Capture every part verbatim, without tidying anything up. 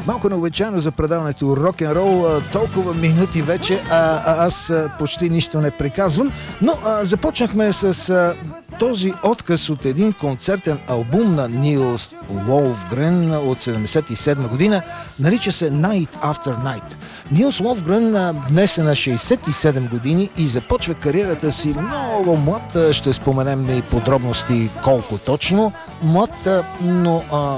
Малко необичайно за предаването рок-н-рол, толкова минути вече, а, а аз почти нищо не приказвам, но а, започнахме с а, този отказ от един концертен албум на Нилс Ловгрен от седемдесет и седма година, нарича се Night After Night. Нилс Ловгрен днес е на шейсет и седем години и започва кариерата си много млад, ще споменем и подробности колко точно млад, но а,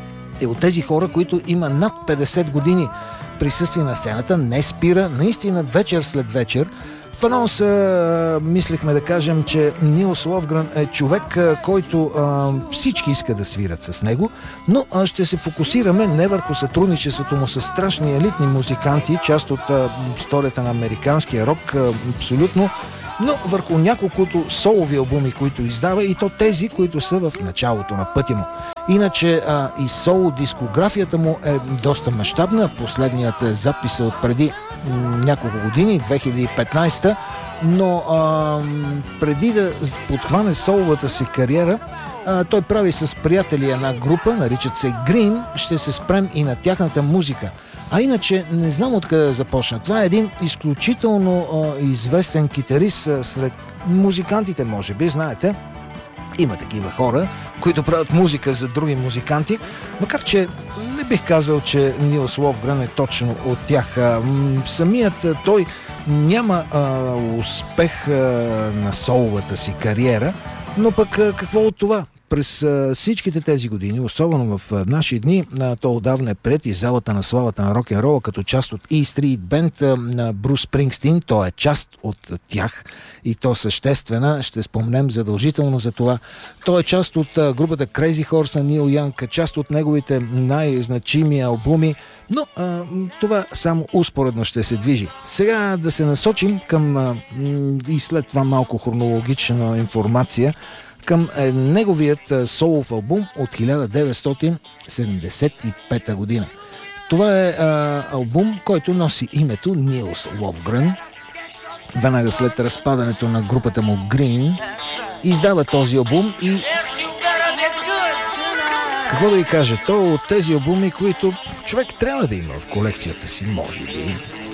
е от тези хора, които има над петдесет години присъствие на сцената, не спира, наистина вечер след вечер. В анонс мислехме да кажем, че Нилс Ловгрен е човек, който а, всички искат да свират с него, но а, ще се фокусираме не върху сътрудничеството му с страшни елитни музиканти, част от а, историята на американския рок, а, абсолютно, но върху няколкото солови албуми, които издава, и то тези, които са в началото на пътя му. Иначе а, и соло дискографията му е доста мащабна. Последният запис е от преди м, няколко години, две хиляди и петнадесета, но а, преди да подхване соловата си кариера, а, той прави с приятели една група, наричат се Green. Ще се спрем и на тяхната музика. А иначе не знам откъде да започна. Това е един изключително а, известен китарист а, сред музикантите, може би, знаете. Има такива хора, които правят музика за други музиканти, макар че не бих казал, че Нилс Ловгрен е точно от тях. А, самият а, той няма а, успех а, на соловата си кариера, но пък а, какво от това? През а, всичките тези години, особено в а, наши дни, а, то отдавна е пред и залата на славата на рок-н-рола като част от E Street Band а, на Брус Спрингстин. То е част от тях и то съществена. Ще спомнем задължително за това. То е част от а, групата Crazy Horse на Нил Янг, част от неговите най-значими албуми, но а, това само успоредно ще се движи. Сега да се насочим към а, и след това малко хронологична информация към е, неговият солов албум от хиляда деветстотин седемдесет и пета година. Това е а, албум, който носи името Нилс Ловгрен. Веднага след разпадането на групата му Green издава този албум и какво да ви кажа, то от тези албуми, които човек трябва да има в колекцията си, може би.